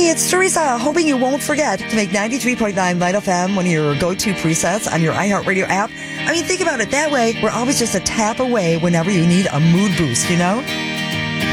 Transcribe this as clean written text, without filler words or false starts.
Hey, it's Teresa. Hoping you won't forget to make 93.9 Light FM one of your go-to presets on your iHeartRadio app. I mean, think about it that way. We're always just a tap away whenever you need a mood boost, you know?